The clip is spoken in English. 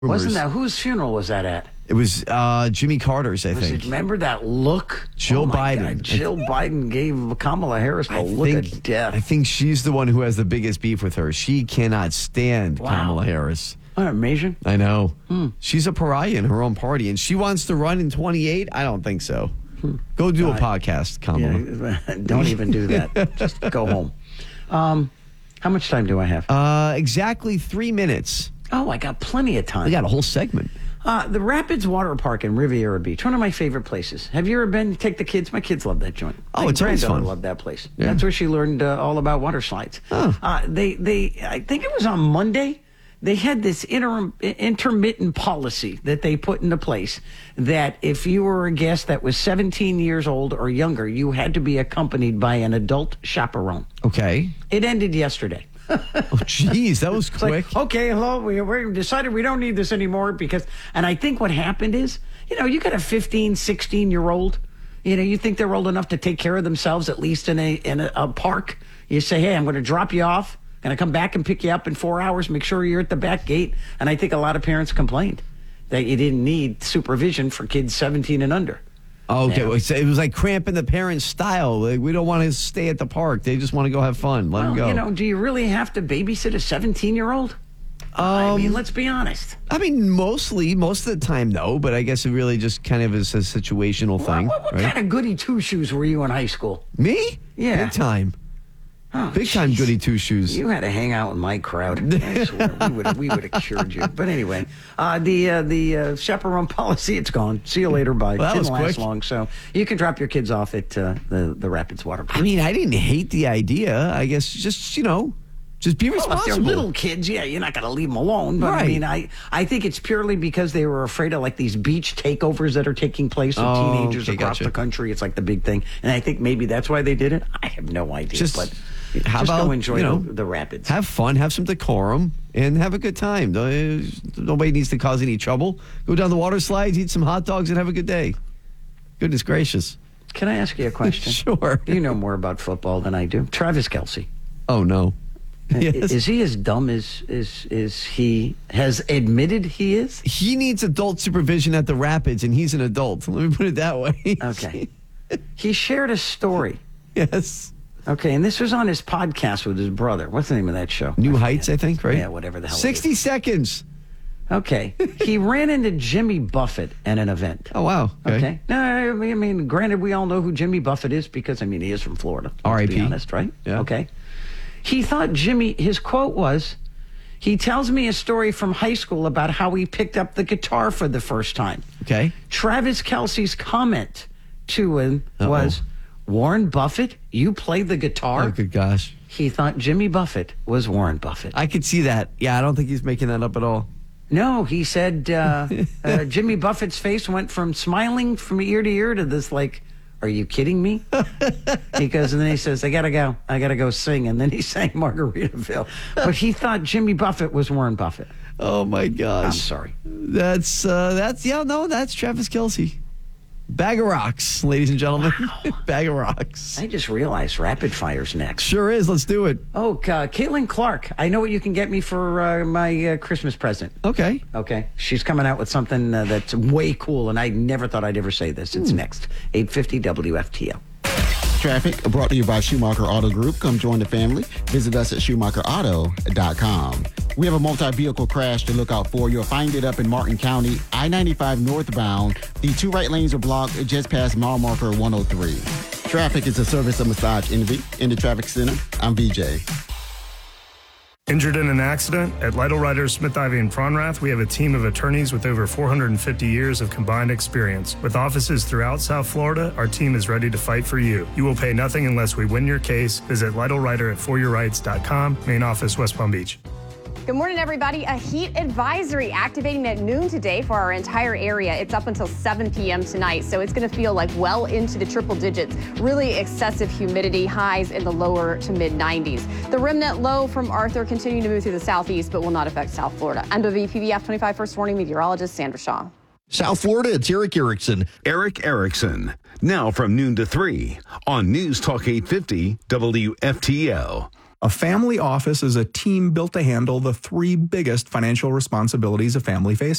Wasn't that whose funeral was that at? It was Jimmy Carter's, I think. Remember that look? Jill Biden. God, Jill Biden gave Kamala Harris the look of death. I think she's the one who has the biggest beef with her. She cannot stand Kamala Harris. Amazing. I know. She's a pariah in her own party, and she wants to run in 28? I don't think so. Go do a podcast, Kamala. Yeah, don't even do that. Just go home. How much time do I have? Exactly 3 minutes. Oh, I got plenty of time. We got a whole segment. The Rapids Water Park in Riviera Beach, one of my favorite places. Have you ever been? Take the kids. My kids love that joint. Oh, it's always fun. Love that place. Yeah. That's where she learned all about water slides. Oh. I think it was on Monday. They had this intermittent policy that they put into place that if you were a guest that was 17 years old or younger, you had to be accompanied by an adult chaperone. Okay. It ended yesterday. Oh, geez, that was quick. Like, okay, hello, we decided we don't need this anymore and I think what happened is, you got a 15, 16-year-old, you think they're old enough to take care of themselves, at least in a park. You say, hey, I'm going to drop you off, going to come back and pick you up in 4 hours, make sure you're at the back gate. And I think a lot of parents complained that you didn't need supervision for kids 17 and under. Okay, well, so it was like cramping the parents' style. Like, we don't want to stay at the park. They just want to go have fun. Let them go. Do you really have to babysit a 17-year-old? I mean, let's be honest. I mean, most of the time, no. But I guess it really just kind of is a situational thing. What right? kind of goody two-shoes were you in high school? Me? Yeah. Big time. Oh, Big time goody two-shoes. You had to hang out with my crowd. I swear, we would have cured you. But anyway, the chaperone policy, it's gone. See you later, bye. Well, that Didn't was last quick. long, so you can drop your kids off at the Rapids Water Park. I mean, I didn't hate the idea. I guess just be responsible. Well, if they're little kids, yeah, you're not going to leave them alone. But Right. I mean, I think it's purely because they were afraid of like these beach takeovers that are taking place with teenagers across the country. It's like the big thing, and I think maybe that's why they did it. I have no idea, but how about go enjoy the rapids. Have fun, have some decorum, and have a good time. Nobody needs to cause any trouble. Go down the water slides, eat some hot dogs, and have a good day. Goodness gracious. Can I ask you a question? Sure. You know more about football than I do. Travis Kelce. Oh, no. Yes. Is he as dumb as he has admitted he is? He needs adult supervision at the Rapids, and he's an adult. Let me put it that way. Okay. He shared a story. Yes. Okay, and this was on his podcast with his brother. What's the name of that show? New Heights, I think, right? Yeah, whatever the hell 60 seconds. Okay. He ran into Jimmy Buffett at an event. Oh, wow. Okay. No, I mean, granted, we all know who Jimmy Buffett is because, he is from Florida. Let's R.I.P. be honest, right? Yeah. Okay. He thought his quote was, he tells me a story from high school about how he picked up the guitar for the first time. Okay. Travis Kelce's comment to him was, Warren Buffett, you play the guitar? Oh, good gosh. He thought Jimmy Buffett was Warren Buffett. I could see that. Yeah, I don't think he's making that up at all. No, he said Jimmy Buffett's face went from smiling from ear to ear to this like, are you kidding me? He goes, and then he says, I gotta go sing. And then he sang Margaritaville. But he thought Jimmy Buffett was Warren Buffett. Oh, my gosh. I'm sorry. That's Travis Kelce. Bag of rocks, ladies and gentlemen. Wow. Bag of rocks. I just realized Rapid Fire's next. Sure is. Let's do it. Oh, Caitlin Clark. I know what you can get me for my Christmas present. Okay. Okay. She's coming out with something that's way cool, and I never thought I'd ever say this. It's next. 850 WFTL. Traffic brought to you by Schumacher Auto Group. Come join the family. Visit us at SchumacherAuto.com. We have a multi-vehicle crash to look out for. You'll find it up in Martin County, I-95 northbound. The two right lanes are blocked just past mile marker 103. Traffic is a service of Massage Envy. In the traffic center, I'm VJ. Injured in an accident? At Lytle Writers, Smith Ivey, and Fronrath, we have a team of attorneys with over 450 years of combined experience. With offices throughout South Florida, our team is ready to fight for you. You will pay nothing unless we win your case. Visit Lytle Writer at foryourrights.com, main office, West Palm Beach. Good morning, everybody. A heat advisory activating at noon today for our entire area. It's up until 7 p.m. tonight, so it's going to feel like well into the triple digits. Really excessive humidity, highs in the lower to mid 90s. The remnant low from Arthur continuing to move through the southeast, but will not affect South Florida. I'm WPBF 25 First Warning meteorologist Sandra Shaw. South Florida, it's Eric Erickson. Eric Erickson. Now from noon to 3 on News Talk 850 WFTL. A family office is a team built to handle the three biggest financial responsibilities a family faces.